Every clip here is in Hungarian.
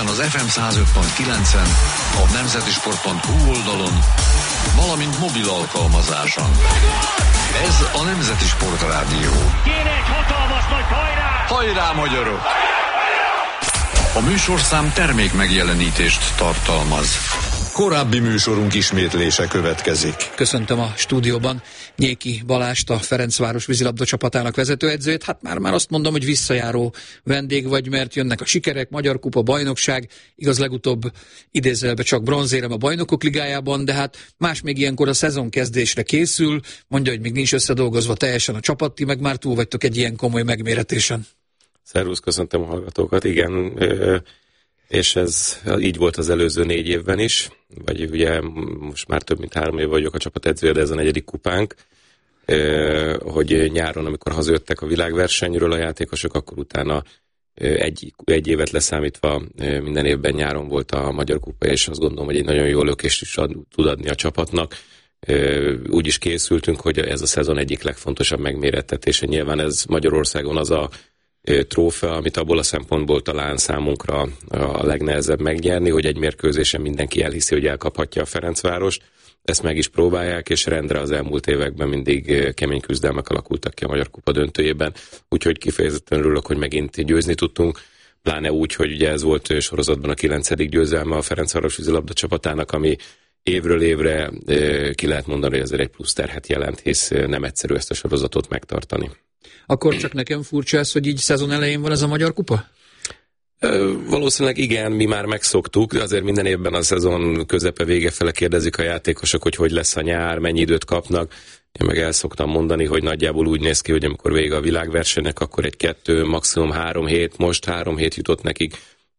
ezen az FM 105.9-en, a nemzetisport.hu oldalon, valamint mobil alkalmazáson. Ez a Nemzeti Sport Rádió. Kéne egy hatalmas nagy hajrá! Hajrá, magyarok! A műsorszám termék megjelenítést tartalmaz. Korábbi műsorunk ismétlése következik. Köszöntöm a stúdióban Nyéki Balást, a Ferencváros vízilabda csapatának vezetőedzőjét. Hát már azt mondom, hogy visszajáró vendég vagy, mert jönnek a sikerek, Magyar Kupa, bajnokság, igaz legutóbb idézőjelbe csak bronzérem a Bajnokok Ligájában, de hát más még ilyenkor a szezon kezdésre készül, mondja, hogy még nincs összedolgozva teljesen a csapat, ti meg már túl vagytok egy ilyen komoly megméretésen. Szervusz, köszöntöm a hallgatókat, igen, és ez így volt az előző 4 évben is, vagy ugye most már több mint 3 év vagyok a csapat edzője, de ez a 4. kupánk, hogy nyáron, amikor hazajöttek a világversenyről a játékosok, akkor utána egy évet leszámítva minden évben nyáron volt a Magyar Kupa, és azt gondolom, hogy egy nagyon jó lökést is tud adni a csapatnak. Úgy is készültünk, hogy ez a szezon egyik legfontosabb megmérettetése. Nyilván ez Magyarországon az a trófea, amit abból a szempontból talán számunkra a legnehezebb megnyerni, hogy egy mérkőzésen mindenki elhiszi, hogy elkaphatja a Ferencvárost. Ezt meg is próbálják, és rendre az elmúlt években mindig kemény küzdelmek alakultak ki a Magyar Kupa döntőjében. Úgyhogy kifejezetten örülök, hogy megint győzni tudtunk. Pláne úgy, hogy ugye ez volt sorozatban a 9. győzelme a Ferencváros vízilabda csapatának, ami évről évre ki lehet mondani, hogy ezért egy plusz terhet jelent, hisz nem egyszerű ezt a sorozatot megtartani. Akkor csak nekem furcsa ez, hogy így szezon elején van ez a Magyar Kupa? Valószínűleg igen, mi már megszoktuk, de azért minden évben a szezon közepe vége fele kérdezik a játékosok, hogy lesz a nyár, mennyi időt kapnak. Én meg el szoktam mondani, hogy nagyjából úgy néz ki, hogy amikor vége a világversenynek, akkor 1-2, maximum 3 hét, most 3 hét jutott nekik.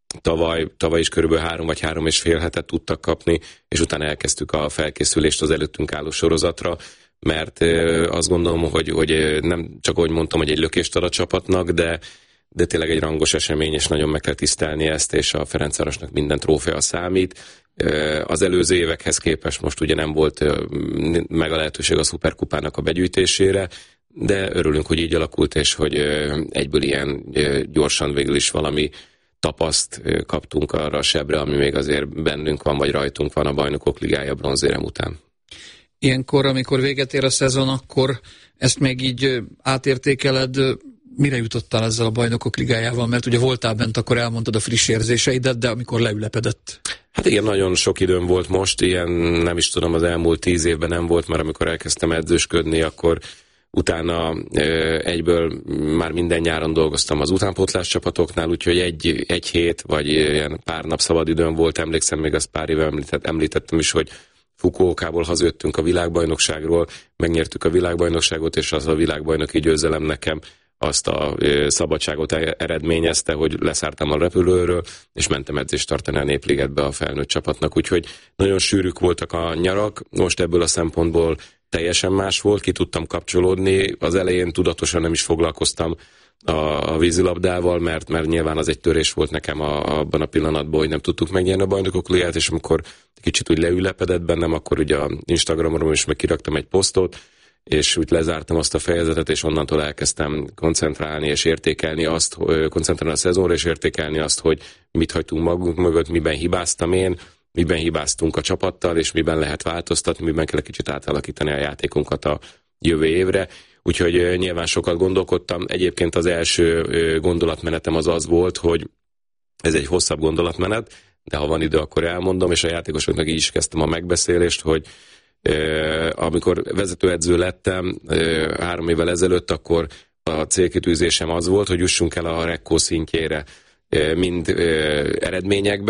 Tavaly is körülbelül 3 vagy 3,5 hetet tudtak kapni, és utána elkezdtük a felkészülést az előttünk álló sorozatra, mert azt gondolom, hogy nem csak ahogy mondtam, hogy egy lökést ad a csapatnak, de tényleg egy rangos esemény, és nagyon meg kell tisztelni ezt, és a Ferencvárosnak minden trófea számít. Az előző évekhez képest most ugye nem volt meg a lehetőség a szuperkupának a begyűjtésére, de örülünk, hogy így alakult, és hogy egyből ilyen gyorsan végül is valami tapaszt kaptunk arra a sebre, ami még azért bennünk van, vagy rajtunk van a Bajnokok Ligája bronzérem után. Ilyenkor, amikor véget ér a szezon, akkor ezt még így átértékeled, mire jutottál ezzel a Bajnokok Ligájával? Mert ugye voltál bent, akkor elmondtad a friss érzéseidet, de amikor leülepedett. Hát igen, nagyon sok időm volt most, ilyen nem is tudom, az elmúlt 10 évben nem volt, mert amikor elkezdtem edzősködni, akkor utána egyből már minden nyáron dolgoztam az utánpótlás csapatoknál, úgyhogy egy hét, vagy ilyen pár nap szabad időm volt, emlékszem, még azt pár éve említettem is, hogy Fukuokából hazajöttünk a világbajnokságról, megnyertük a világbajnokságot, és az a világbajnoki győzelem nekem azt a szabadságot eredményezte, hogy leszálltam a repülőről, és mentem edzést tartani a Népligetbe a felnőtt csapatnak, úgyhogy nagyon sűrűk voltak a nyarak, most ebből a szempontból teljesen más volt, ki tudtam kapcsolódni, az elején tudatosan nem is foglalkoztam a vízilabdával, mert nyilván az egy törés volt nekem abban a pillanatban, hogy nem tudtuk megnyerni a Bajnokok Ligáját, és amikor kicsit úgy leülepedett bennem, akkor ugye a Instagramon is meg kiraktam egy posztot, és úgy lezártam azt a fejezetet, és onnantól elkezdtem koncentrálni és értékelni azt, koncentrálni a szezonra, és értékelni azt, hogy mit hagytunk magunk mögött, miben hibáztam én, miben hibáztunk a csapattal, és miben lehet változtatni, miben kell egy kicsit átalakítani a játékunkat a jövő évre. Úgyhogy nyilván sokat gondolkodtam. Egyébként az első gondolatmenetem az volt, hogy ez egy hosszabb gondolatmenet, de ha van idő, akkor elmondom, és a játékosoknak így is kezdtem a megbeszélést, hogy amikor vezetőedző lettem 3 évvel ezelőtt, akkor a célkitűzésem az volt, hogy jussunk el a Rekko szintjére mind eredményekben,